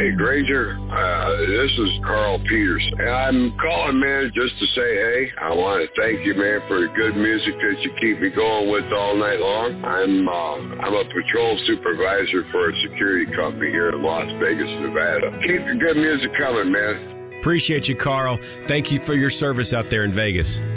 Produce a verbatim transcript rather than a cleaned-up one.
Hey, Granger, uh, this is Carl Peters. And I'm calling, man, just to say, hey, I want to thank you, man, for the good music that you keep me going with all night long. I'm uh, I'm a patrol supervisor for a security company here in Las Vegas, Nevada. Keep the good music coming, man. Appreciate you, Carl. Thank you for your service out there in Vegas.